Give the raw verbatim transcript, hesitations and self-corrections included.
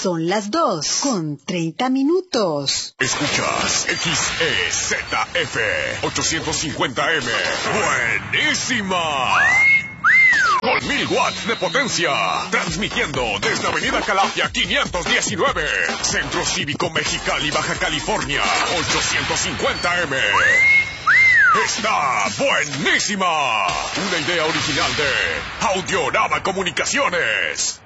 Son las dos con treinta minutos. Escuchas X E Z F ochocientos cincuenta M. ¡Buenísima! Con mil watts de potencia. Transmitiendo desde Avenida Calafia quinientos diecinueve. Centro Cívico Mexicali, Baja California. ochocientos cincuenta M. ¡Está buenísima! Una idea original de Audiorama Comunicaciones.